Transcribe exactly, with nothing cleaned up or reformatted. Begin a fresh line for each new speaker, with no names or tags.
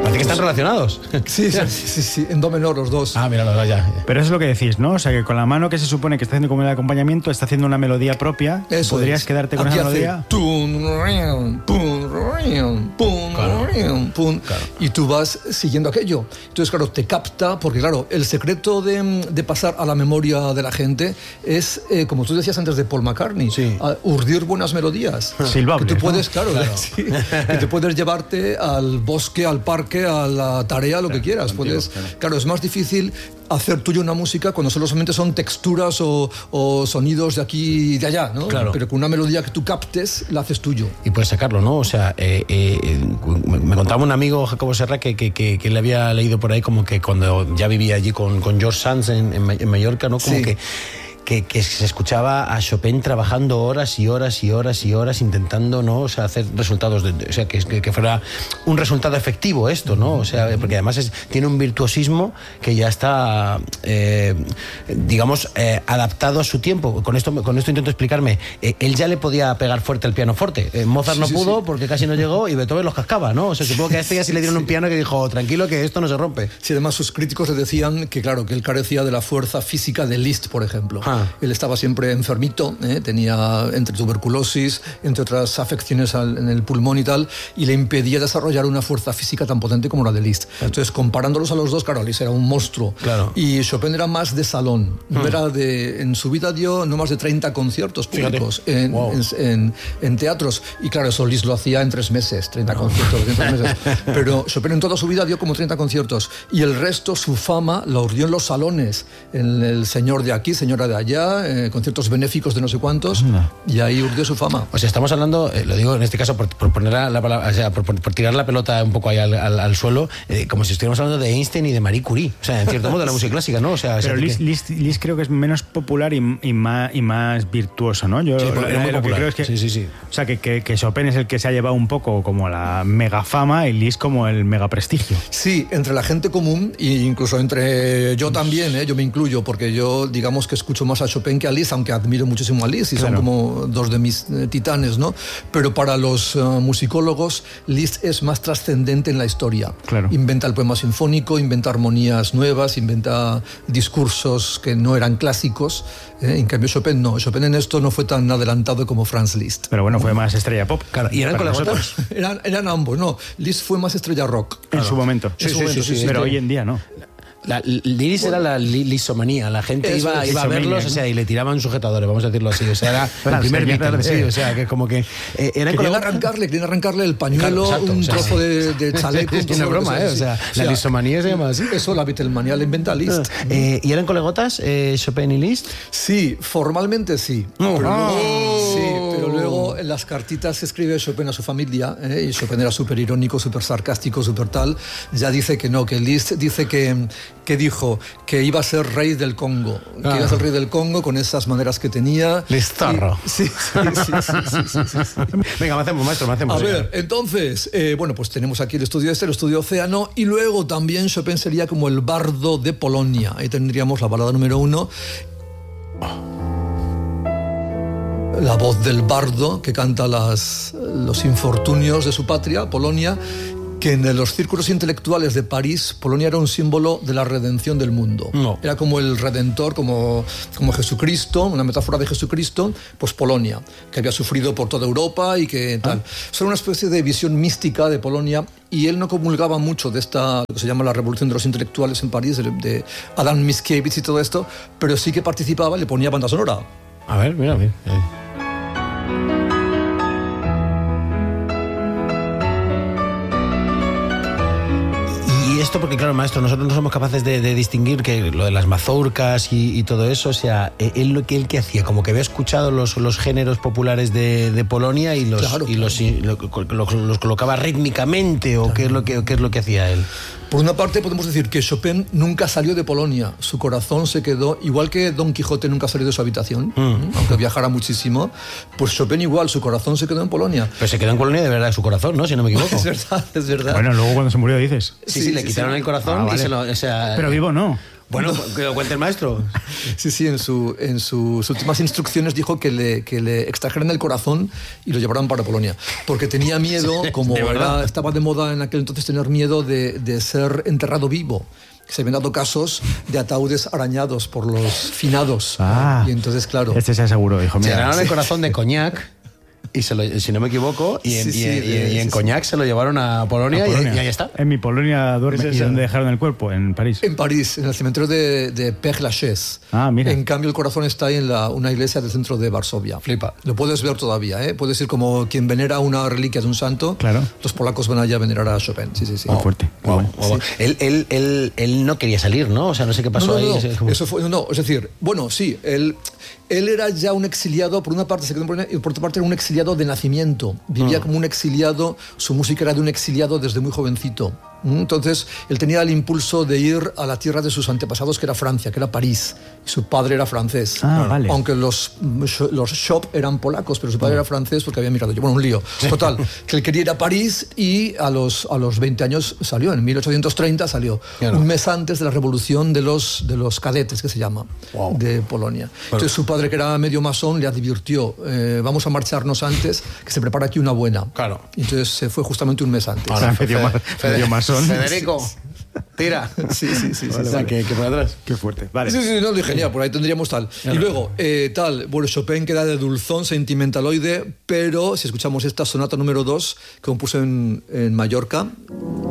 Parece que están relacionados.
Sí, sí, sí, sí, en do menor los dos.
Ah, mira, ya, ya.
Pero eso es lo que decís, ¿no? O sea, que con la mano que se supone que está haciendo como el acompañamiento, está haciendo una melodía propia.
Eso
¿Podrías
es.
quedarte con
Aquí
esa
hace
melodía?
Pum, pum, pum,
Claro.
pum,
Claro.
y tú vas siguiendo aquello. Entonces, claro, te capta, porque claro, el secreto de, de pasar a la memoria de la gente es, eh, como tú decías antes de Paul McCartney,
Sí.
a urdir buenas melodías.
Silbables,
que tú
¿no?
puedes, claro, sí, que te puedes llevarte al bosque, al parque, a la tarea, lo que quieras. Puedes, claro, es más difícil hacer tuyo una música cuando solamente son texturas o, o sonidos de aquí y de allá, ¿no?
Claro.
Pero con una melodía que tú captes, la haces tuyo.
Y puedes sacarlo, ¿no? O sea, eh, eh, me contaba un amigo, Jacobo Serra, que, que, que, que le había leído por ahí como que cuando ya vivía allí con, con George Sands en, en, en Mallorca, ¿no? Como
Sí.
que... Que, que se escuchaba a Chopin trabajando horas y horas y horas y horas intentando, ¿no? O sea, hacer resultados, de, o sea, que, que, que fuera un resultado efectivo esto, ¿no? O sea, porque además es, tiene un virtuosismo que ya está, eh, digamos, eh, adaptado a su tiempo. Con esto, con esto intento explicarme. Eh, él ya le podía pegar fuerte al pianoforte. Eh, Mozart
Sí,
no
sí,
pudo
sí.
porque casi no llegó y Beethoven los cascaba, ¿no? O sea, supongo que a este ya sí le dieron un piano que dijo, tranquilo que esto no se rompe.
Sí, además sus críticos le decían que, claro, que él carecía de la fuerza física de Liszt, por ejemplo.
Ah.
Él estaba siempre enfermito, ¿eh? Tenía entre tuberculosis, entre otras afecciones al, en el pulmón y tal, y le impedía desarrollar una fuerza física tan potente como la de Liszt. Entonces, comparándolos a los dos, claro, Liszt era un monstruo.
Claro.
Y Chopin era más de salón. No
Hmm.
era de, en su vida dio no más de treinta conciertos públicos en,
Wow.
en, en, en teatros. Y claro, eso Liszt lo hacía en tres meses, treinta conciertos en tres meses. Pero Chopin en toda su vida dio como treinta conciertos. Y el resto, su fama, la urdió en los salones. En el señor de aquí, señora de allá, eh, conciertos benéficos de no sé cuántos. Y ahí urdió su fama.
O sea, estamos hablando, eh, lo digo en este caso por, por poner la, la palabra, o sea, por, por, por tirar la pelota un poco ahí al, al, al suelo, eh, como si estuviéramos hablando de Einstein y de Marie Curie. O sea, en cierto modo, de la música clásica, ¿no? O sea,
Pero
o sea,
Liszt,
que-
Liszt, Liszt creo que es menos popular y, y, más, y más virtuoso, ¿no? Yo
Sí,
lo,
porque era muy
lo que
popular.
creo es que,
Sí, sí, sí.
O sea, que, que, que Chopin es el que se ha llevado un poco como la mega fama y Liszt como el mega prestigio.
Sí, entre la gente común e incluso entre yo también, ¿eh? Yo me incluyo, porque yo digamos que escucho más a Chopin que a Liszt, aunque admiro muchísimo a Liszt y
Claro.
son como dos de mis eh, titanes, ¿no? Pero para los uh, musicólogos, Liszt es más trascendente en la historia.
Claro.
Inventa el poema sinfónico, inventa armonías nuevas, inventa discursos que no eran clásicos. ¿eh? En cambio, Chopin no. Chopin en esto no fue tan adelantado como Franz Liszt.
Pero bueno, fue más estrella pop.
Claro, y eran
para
colaboradores.
nosotros.
Eran, eran ambos, no. Liszt fue más estrella rock.
En su momento.
En su momento, sí, sí,
Pero
sí.
hoy en día no.
La Liris era la li- lisomanía, la gente
Eso
iba,
es,
iba a
lisomania,
verlos,
¿no?
o sea, y le tiraban sujetadores, vamos a decirlo así, o sea, era el
Claro,
primer
sí,
Beatle,
claro,
sí,
sí.
o sea, que como que eh, eran
Querían
con
arrancarle, querían arrancarle el pañuelo,
Claro, exacto,
un
o sea,
trozo
sí.
de, de chaleco. un
Es
trozo
una
de lo que
broma,
sea,
¿eh? O sea,
sí.
la lisomanía se llama así.
Eso, la Beatlemanía la inventa Liszt.
Eh, ¿Y eran colegotas, eh, Chopin y Liszt?
Sí, formalmente sí.
Oh.
Pero luego,
Oh.
sí, pero luego en las cartitas que escribe Chopin a su familia, ¿eh? Y Chopin era súper irónico, súper sarcástico, súper tal, ya dice que no, que Liszt dice que, que dijo que iba a ser rey del Congo, que
Ah.
iba a ser rey del Congo con esas maneras que tenía.
Listarro.
Y- Sí, sí, sí, sí, sí, sí, sí, sí.
Venga, me hacemos, maestro, me hacemos.
A
venga.
ver, entonces, eh, bueno, pues tenemos aquí el estudio este, el estudio Océano, y luego también Chopin sería como el bardo de Polonia. Ahí tendríamos la balada número uno. La voz del bardo que canta las, los infortunios de su patria, Polonia, que en los círculos intelectuales de París, Polonia era un símbolo de la redención del mundo.
No.
Era como el redentor, como, como Jesucristo, una metáfora de Jesucristo, pues Polonia, que había sufrido por toda Europa y que tal. Era una especie de visión mística de Polonia, y él no comulgaba mucho de esta, lo que se llama la revolución de los intelectuales en París, de, de Adam Mickiewicz y todo esto, pero sí que participaba y le ponía banda sonora.
A ver, mira, mira. eh. Y esto porque, claro, maestro, nosotros no somos capaces de, de distinguir que lo de las mazurcas y, y todo eso, o sea, eh, él lo que él que hacía, como que había escuchado los, los géneros populares de, de Polonia y los
Claro,
y los, y lo- lo- los colocaba rítmicamente, o qué es lo que qué es lo que hacía él.
Por una parte podemos decir que Chopin nunca salió de Polonia, su corazón se quedó, igual que Don Quijote nunca salió de su habitación,
Mm.
aunque viajara muchísimo, pues Chopin igual, su corazón se quedó en Polonia.
Pero se quedó en Polonia de verdad en su corazón, ¿no? Si no me equivoco.
Es verdad, es verdad.
Bueno, luego cuando se murió dices.
Sí, sí,
Sí,
le
sí,
quitaron
sí.
el corazón
Ah,
y
vale.
se lo, o sea,
Pero vivo no.
Bueno, que lo cuente el maestro.
Sí, sí, en, su, en sus últimas instrucciones dijo que le, que le extrajeran el corazón y lo llevaran para Polonia. Porque tenía miedo, como era, estaba de moda en aquel entonces tener miedo de, de ser enterrado vivo. Se habían dado casos de ataúdes arañados por los finados.
Ah,
y entonces, claro.
Este se aseguró, dijo,
Se
mira.
llenaron el corazón de coñac. Y se lo, si no me equivoco, y en,
Sí, sí,
y, y, y en
sí,
Cognac
sí.
se lo llevaron a Polonia,
A Polonia.
Y, y ahí está.
En mi Polonia duerme. ¿Y dónde dejaron el cuerpo? En París.
En París, en el cementerio de, de Père-Lachaise.
Ah, mira.
En cambio, el corazón está ahí en la, una iglesia del centro de Varsovia.
Flipa.
Lo puedes ver todavía, ¿eh? Puedes ir como quien venera una reliquia de un santo.
Claro.
Los polacos van allá a venerar a Chopin. Sí, sí, sí.
Muy fuerte. Muy
Wow,
bueno.
wow, wow. Él, él, él, él no quería salir, ¿no? O sea, no sé qué pasó
no, no,
ahí.
no,
Es como-
Eso fue, no, no, es decir, bueno, sí, él, él era ya un exiliado, por una parte se quedó en Polonia y por otra parte era un exiliado de nacimiento. Vivía como un exiliado, su música era de un exiliado desde muy jovencito. Entonces, él tenía el impulso de ir a la tierra de sus antepasados, que era Francia, que era París. Y su padre era francés.
Ah, vale.
Aunque los, los Shop eran polacos, pero su padre era francés porque había migrado. Bueno, un lío. Total, que él quería ir a París y a los, a los veinte años salió, en mil ochocientos treinta salió.
Claro.
Un mes antes de la revolución de los, de los cadetes, que se llama,
Wow.
de Polonia. Entonces, su padre, que era medio masón, le advirtió, eh, vamos a marcharnos antes, que se prepara aquí una buena.
Claro.
Y entonces se fue justamente un mes antes.
Ahora, medio,
Fe-
ma-
Fede-
medio masón.
Federico, tira.
Sí, sí, sí. sí,
O
sí.
sea, que, que por atrás.
Qué fuerte. Vale.
Sí, sí, no, de genial, por ahí tendríamos tal. Y luego, eh, tal, bueno, Chopin queda de dulzón, sentimentaloide, pero si escuchamos esta sonata número dos, que compuso en, en Mallorca,